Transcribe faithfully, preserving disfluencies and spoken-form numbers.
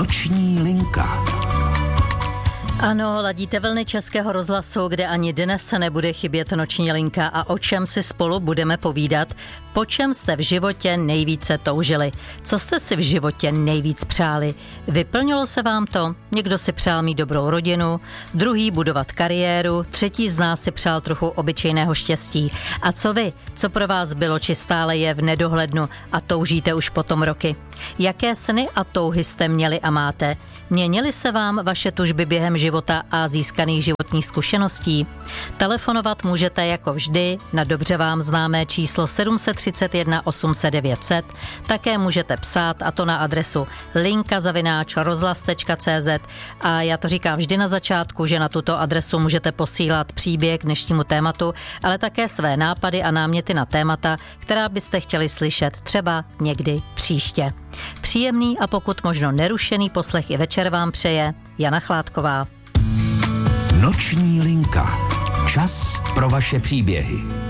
Noční linka. Ano, ladíte vlny Českého rozhlasu, kde ani dnes se nebude chybět noční linka a o čem si spolu budeme povídat, po čem jste v životě nejvíce toužili, co jste si v životě nejvíc přáli. Vyplnilo se vám to? Někdo si přál mít dobrou rodinu, druhý budovat kariéru, třetí z nás si přál trochu obyčejného štěstí. A co vy? Co pro vás bylo či stále je v nedohlednu a toužíte už potom roky? Jaké sny a touhy jste měli a máte? Měnily se vám vaše tužby během života a získaných životních zkušeností? Telefonovat můžete jako vždy na dobře vám známé číslo sedm tři jedna osm set devět set. Také můžete psát, a to na adresu linka zavináč rozhlas tečka cé zet. A já to říkám vždy na začátku, že na tuto adresu můžete posílat příběh k dnešnímu tématu, ale také své nápady a náměty na témata, která byste chtěli slyšet třeba někdy příště. Příjemný a pokud možno nerušený poslech i večer vám přeje Jana Chládková. Noční linka. Čas pro vaše příběhy.